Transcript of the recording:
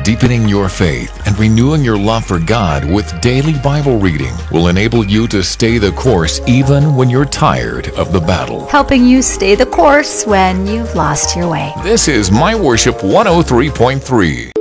Deepening your faith and renewing your love for God with daily Bible reading will enable you to stay the course even when you're tired of the battle. Helping you stay the course when you've lost your way. This is My Worship 103.3.